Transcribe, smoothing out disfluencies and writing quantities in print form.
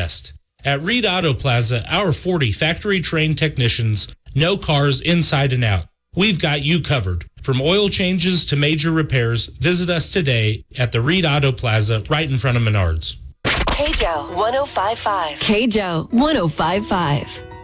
best. At Reed Auto Plaza, our 40 factory-trained technicians know cars inside and out. We've got you covered. From oil changes to major repairs, visit us today at the Reed Auto Plaza right in front of Menards. KJO 105.5. KJO 105.5.